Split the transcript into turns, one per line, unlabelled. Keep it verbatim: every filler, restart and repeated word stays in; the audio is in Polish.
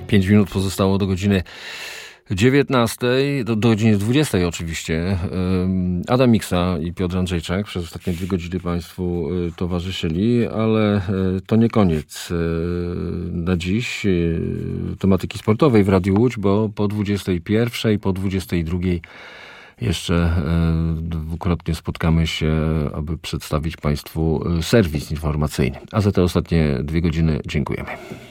Pięć minut pozostało do godziny dziewiętnastej, do, do godziny dwudziestej oczywiście. Adam Miksa i Piotr Andrzejczak przez ostatnie dwie godziny Państwu towarzyszyli, ale to nie koniec na dziś tematyki sportowej w Radiu Łódź, bo po dwudziestej pierwszej, po dwudziestej drugiej jeszcze dwukrotnie spotkamy się, aby przedstawić Państwu serwis informacyjny. A za te ostatnie dwie godziny dziękujemy.